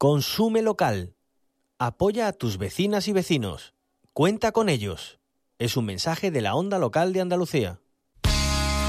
Consume local. Apoya a tus vecinas y vecinos. Cuenta con ellos. Es un mensaje de la Onda Local de Andalucía.